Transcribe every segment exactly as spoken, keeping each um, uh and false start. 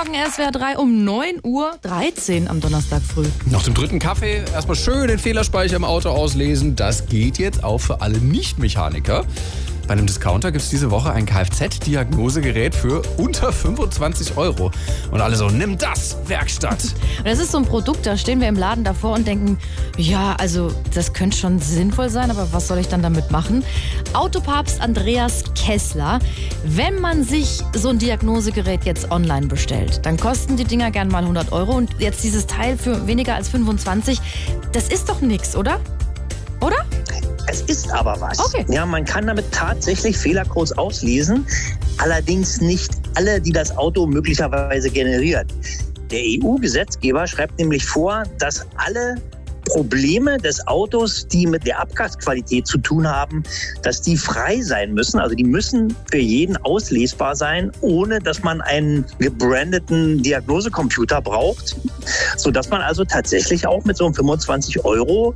Morgen, S W R drei um neun Uhr dreizehn am Donnerstag früh. Nach dem dritten Kaffee erstmal schön den Fehlerspeicher im Auto auslesen. Das geht jetzt auch für alle Nicht-Mechaniker. Bei einem Discounter gibt es diese Woche ein Kfz-Diagnosegerät für unter fünfundzwanzig Euro. Und alle so, nimm das, Werkstatt. Und das ist so ein Produkt, da stehen wir im Laden davor und denken, ja, also das könnte schon sinnvoll sein, aber was soll ich dann damit machen? Autopapst Andreas Kessler, wenn man sich so ein Diagnosegerät jetzt online bestellt, dann kosten die Dinger gern mal hundert Euro und jetzt dieses Teil für weniger als fünfundzwanzig, das ist doch nix, oder? Oder? Es ist aber was. Okay. Ja, man kann damit tatsächlich Fehlercodes auslesen, allerdings nicht alle, die das Auto möglicherweise generiert. Der E U-Gesetzgeber schreibt nämlich vor, dass alle Probleme des Autos, die mit der Abgasqualität zu tun haben, dass die frei sein müssen. Also die müssen für jeden auslesbar sein, ohne dass man einen gebrandeten Diagnosecomputer braucht, sodass man also tatsächlich auch mit so einem fünfundzwanzig Euro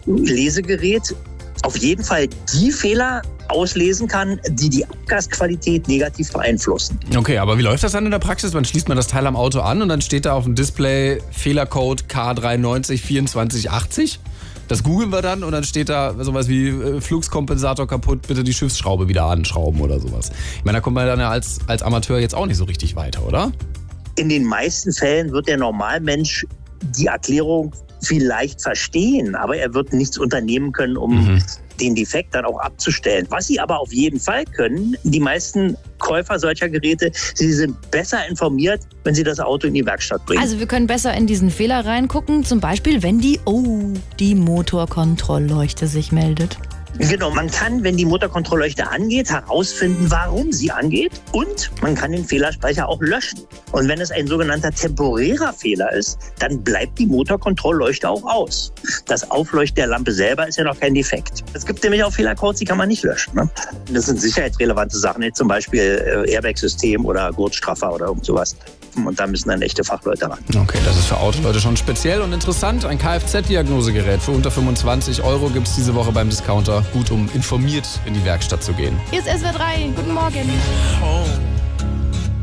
Lesegerät auf jeden Fall die Fehler auslesen kann, die die Abgasqualität negativ beeinflussen. Okay, aber wie läuft das dann in der Praxis? Wann schließt man das Teil am Auto an und dann steht da auf dem Display Fehlercode K drei neun null vier zwei achtzig? Das googeln wir dann und dann steht da sowas wie äh, Fluxkompensator kaputt, bitte die Schiffsschraube wieder anschrauben oder sowas. Ich meine, da kommt man dann ja als, als Amateur jetzt auch nicht so richtig weiter, oder? In den meisten Fällen wird der Normalmensch die Erklärung vielleicht verstehen, aber er wird nichts unternehmen können, um mhm. den Defekt dann auch abzustellen. Was sie aber auf jeden Fall können, die meisten Käufer solcher Geräte, sie sind besser informiert, wenn sie das Auto in die Werkstatt bringen. Also wir können besser in diesen Fehler reingucken, zum Beispiel, wenn die, oh, die Motorkontrollleuchte sich meldet. Genau, man kann, wenn die Motorkontrollleuchte angeht, herausfinden, warum sie angeht, und man kann den Fehlerspeicher auch löschen. Und wenn es ein sogenannter temporärer Fehler ist, dann bleibt die Motorkontrollleuchte auch aus. Das Aufleuchten der Lampe selber ist ja noch kein Defekt. Es gibt nämlich auch Fehlercodes, die kann man nicht löschen. Ne? Das sind sicherheitsrelevante Sachen, zum Beispiel Airbag-System oder Gurtstraffer oder irgend sowas. Und da müssen dann echte Fachleute ran. Okay, das ist für Autoleute schon speziell und interessant. Ein Kfz-Diagnosegerät für unter fünfundzwanzig Euro gibt es diese Woche beim Discounter. Gut, um informiert in die Werkstatt zu gehen. Hier ist S W R drei. Guten Morgen. Oh.